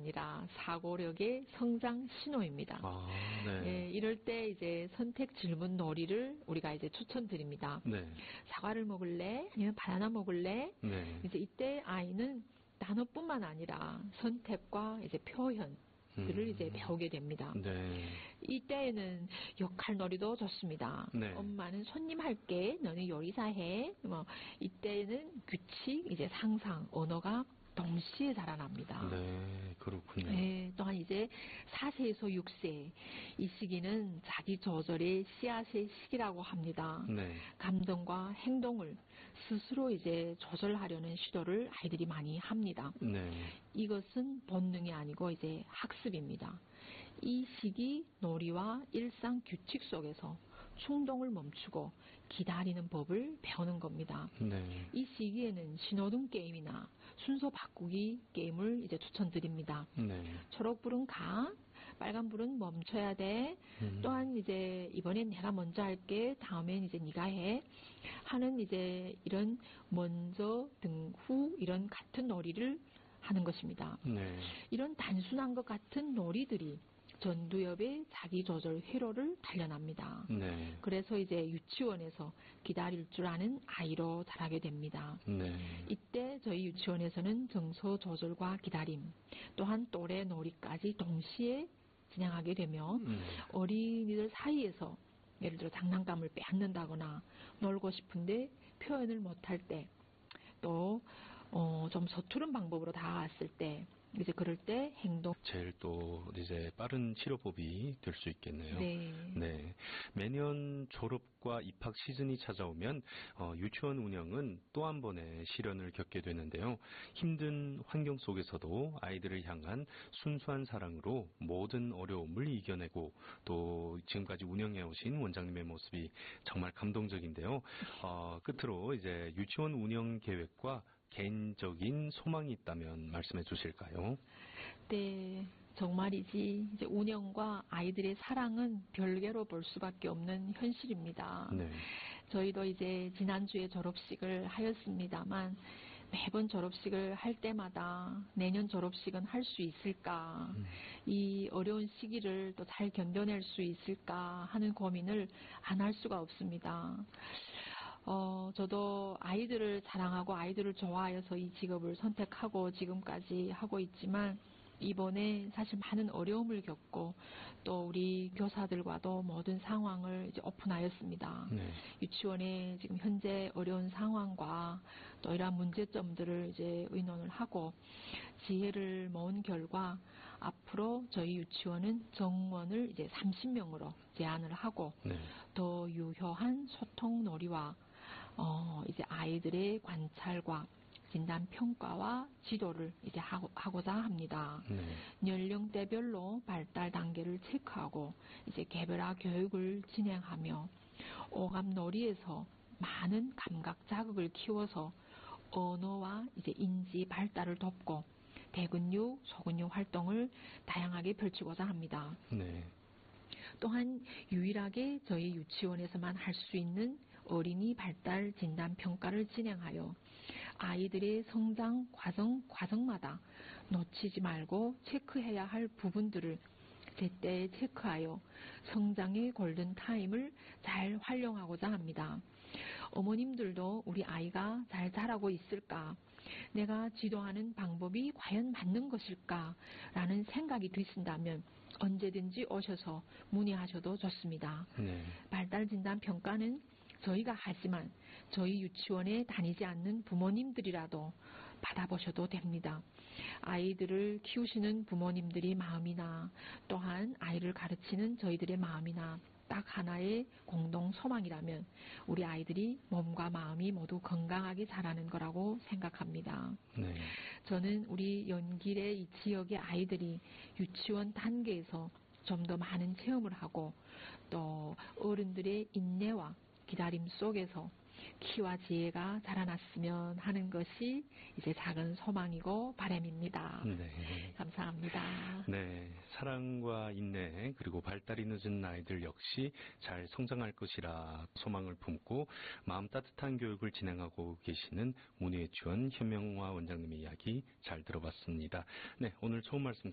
아니라 사고력의 성장 신호입니다. 네. 예, 이럴 때 이제 선택 질문 놀이를 우리가 이제 추천드립니다. 네. 사과를 먹을래? 아니면 바나나 먹을래? 네. 이제 이때 아이는 단어뿐만 아니라 선택과 이제 표현들을 이제 배우게 됩니다. 네. 이때에는 역할 놀이도 좋습니다. 네. 엄마는 손님 할게, 너는 요리사 해. 뭐 이때는 규칙, 이제 상상, 언어가 동시에 자라납니다. 네, 그렇군요. 네, 또한 이제 4세에서 6세 이 시기는 자기 조절의 씨앗의 시기라고 합니다. 네. 감정과 행동을 스스로 이제 조절하려는 시도를 아이들이 많이 합니다. 네. 이것은 본능이 아니고 이제 학습입니다. 이 시기 놀이와 일상 규칙 속에서 충동을 멈추고 기다리는 법을 배우는 겁니다. 네. 이 시기에는 신호등 게임이나 순서 바꾸기 게임을 이제 추천드립니다. 네. 초록불은 가, 빨간불은 멈춰야 돼. 또한 이제 이번엔 내가 먼저 할게, 다음엔 이제 네가 해. 하는 이제 이런 먼저 등 후 이런 같은 놀이를 하는 것입니다. 네. 이런 단순한 것 같은 놀이들이 전두엽의 자기조절 회로를 단련합니다. 네. 그래서 이제 유치원에서 기다릴 줄 아는 아이로 자라게 됩니다. 네. 이때 저희 유치원에서는 정서 조절과 기다림, 또한 또래 놀이까지 동시에 진행하게 되며 어린이들 사이에서 예를 들어 장난감을 빼앗는다거나 놀고 싶은데 표현을 못할 때, 또 좀 서투른 방법으로 다가왔을 때, 이제 그럴 때 행동 제일 또 이제 빠른 치료법이 될 수 있겠네요. 네. 네. 매년 졸업과 입학 시즌이 찾아오면 유치원 운영은 또 한 번의 시련을 겪게 되는데요. 힘든 환경 속에서도 아이들을 향한 순수한 사랑으로 모든 어려움을 이겨내고 또 지금까지 운영해 오신 원장님의 모습이 정말 감동적인데요. 끝으로 이제 유치원 운영 계획과 개인적인 소망이 있다면 말씀해 주실까요? 네, 정말이지. 이제 운영과 아이들의 사랑은 별개로 볼 수밖에 없는 현실입니다. 네. 저희도 이제 지난주에 졸업식을 하였습니다만 매번 졸업식을 할 때마다 내년 졸업식은 할 수 있을까, 이 어려운 시기를 또 잘 견뎌낼 수 있을까 하는 고민을 안 할 수가 없습니다. 저도 아이들을 사랑하고 아이들을 좋아해서 이 직업을 선택하고 지금까지 하고 있지만 이번에 사실 많은 어려움을 겪고 또 우리 교사들과도 모든 상황을 이제 오픈하였습니다. 네. 유치원의 지금 현재 어려운 상황과 또 이러한 문제점들을 이제 의논을 하고 지혜를 모은 결과 앞으로 저희 유치원은 정원을 이제 30명으로 제한을 하고 네. 더 유효한 소통 놀이와 이제 아이들의 관찰과 진단 평가와 지도를 이제 하고자 합니다. 네. 연령대별로 발달 단계를 체크하고 이제 개별화 교육을 진행하며 오감 놀이에서 많은 감각 자극을 키워서 언어와 이제 인지 발달을 돕고 대근육, 소근육 활동을 다양하게 펼치고자 합니다. 네. 또한 유일하게 저희 유치원에서만 할 수 있는 어린이 발달 진단 평가를 진행하여 아이들의 성장 과정마다 놓치지 말고 체크해야 할 부분들을 제때 체크하여 성장의 골든타임을 잘 활용하고자 합니다. 어머님들도 우리 아이가 잘 자라고 있을까? 내가 지도하는 방법이 과연 맞는 것일까? 라는 생각이 드신다면 언제든지 오셔서 문의하셔도 좋습니다. 네. 발달진단 평가는 저희가 하지만 저희 유치원에 다니지 않는 부모님들이라도 받아보셔도 됩니다. 아이들을 키우시는 부모님들이 마음이나 또한 아이를 가르치는 저희들의 마음이나 딱 하나의 공동 소망이라면 우리 아이들이 몸과 마음이 모두 건강하게 자라는 거라고 생각합니다. 네. 저는 우리 연길의 이 지역의 아이들이 유치원 단계에서 좀 더 많은 체험을 하고 또 어른들의 인내와 기다림 속에서 키와 지혜가 자라났으면 하는 것이 이제 작은 소망이고 바람입니다. 네. 감사합니다. 네. 사랑과 인내 그리고 발달이 늦은 아이들 역시 잘 성장할 것이라 소망을 품고 마음 따뜻한 교육을 진행하고 계시는 문예유치원 현명화 원장님의 이야기 잘 들어봤습니다. 네. 오늘 좋은 말씀